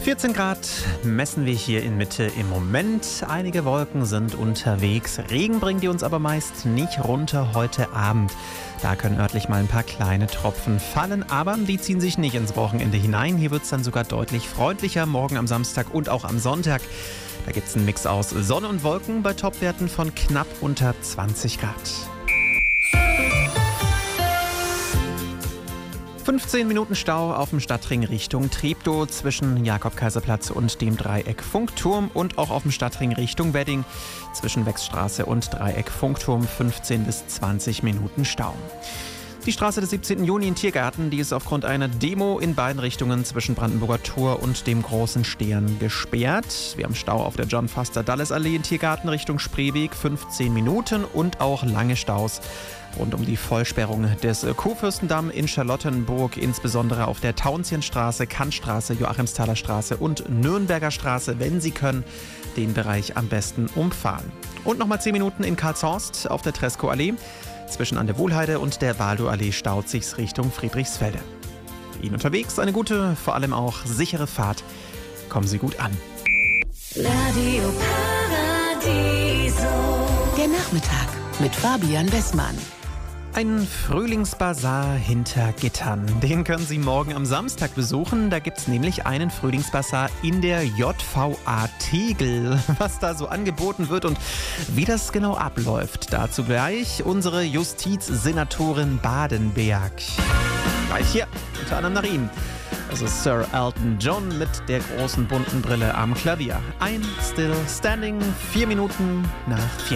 14 Grad messen wir hier in Mitte im Moment. Einige Wolken sind unterwegs. Regen bringt die uns aber meist nicht runter heute Abend. Da können örtlich mal ein paar kleine Tropfen fallen, aber die ziehen sich nicht ins Wochenende hinein. Hier wird es dann sogar deutlich freundlicher, morgen am Samstag und auch am Sonntag. Da gibt es einen Mix aus Sonne und Wolken bei Topwerten von knapp unter 20 Grad. 15 Minuten Stau auf dem Stadtring Richtung Treptow zwischen Jakob-Kaiser-Platz und dem Dreieck Funkturm und auch auf dem Stadtring Richtung Wedding zwischen Wechsstraße und Dreieck Funkturm 15 bis 20 Minuten Stau. Die Straße des 17. Juni in Tiergarten, die ist aufgrund einer Demo in beiden Richtungen zwischen Brandenburger Tor und dem Großen Stern gesperrt. Wir haben Stau auf der John-Foster-Dulles-Allee in Tiergarten Richtung Spreeweg 15 Minuten und auch lange Staus rund um die Vollsperrung des Kurfürstendamm in Charlottenburg, insbesondere auf der Tauentzienstraße, Kantstraße, Joachimsthaler Straße und Nürnberger Straße. Wenn Sie können, den Bereich am besten umfahren. Und nochmal 10 Minuten in Karlshorst auf der Treskow-Allee. Zwischen an der Wohlheide und der Waldauallee staut sich's Richtung Friedrichsfelde. Ihnen unterwegs eine gute, vor allem auch sichere Fahrt. Kommen Sie gut an. Radio Paradiso. Der Nachmittag mit Fabian Wessmann. Ein Frühlingsbasar hinter Gittern. Den können Sie morgen am Samstag besuchen. Da gibt's nämlich einen Frühlingsbasar in der JVA Tegel. Was da so angeboten wird und wie das genau abläuft, dazu gleich unsere Justizsenatorin Badenberg. Gleich hier, unter anderem nach ihm. Das ist Sir Elton John mit der großen bunten Brille am Klavier. I'm Still Standing, 4 Minuten nach 4.